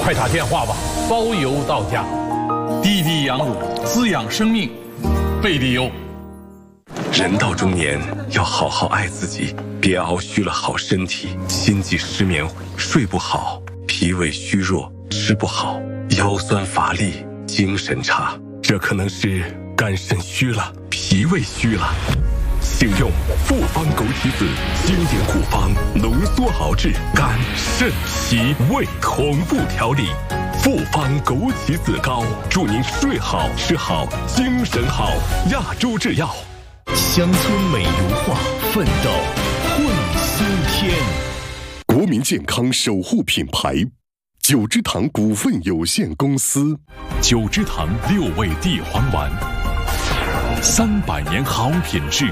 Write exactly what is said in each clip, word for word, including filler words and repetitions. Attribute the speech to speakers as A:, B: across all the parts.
A: 快打电话吧，包邮到家。滴滴羊乳滋养生命，贝利优。
B: 人到中年要好好爱自己，别熬虚了好身体，心悸失眠，睡不好，脾胃虚弱，吃不好，腰酸乏力，精神差，这可能是肝肾虚了，脾胃虚了。请用复方枸杞子经典古方浓缩熬制肝肾脾胃同步调理，复方枸杞子膏，祝您睡好吃好精神好。亚洲制药。
C: 乡村美如画，奋斗会苏天。
D: 国民健康守护品牌九芝堂股份有限公司。
E: 九芝堂六味地黄丸，三百年好品质，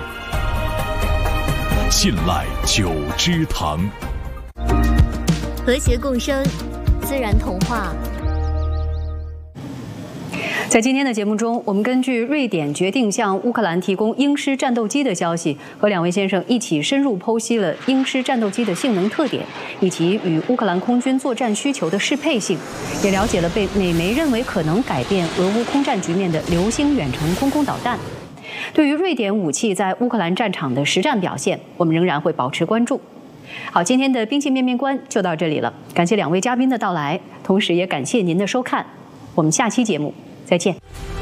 E: 信赖九芝堂。
F: 和谐共生，自然童话。
G: 在今天的节目中，我们根据瑞典决定向乌克兰提供鹰狮战斗机的消息，和两位先生一起深入剖析了鹰狮战斗机的性能特点，以及与乌克兰空军作战需求的适配性，也了解了被美媒认为可能改变俄乌空战局面的流星远程空空导弹。对于瑞典武器在乌克兰战场的实战表现，我们仍然会保持关注。好，今天的兵器面面观就到这里了，感谢两位嘉宾的到来，同时也感谢您的收看，我们下期节目再见。